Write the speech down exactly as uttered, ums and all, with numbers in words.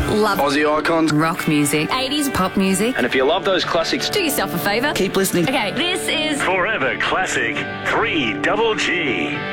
Love Aussie icons. rock music, eighties pop music. And if you love those classics, Do yourself a favour. keep listening. Okay, this is Forever Classic three double G.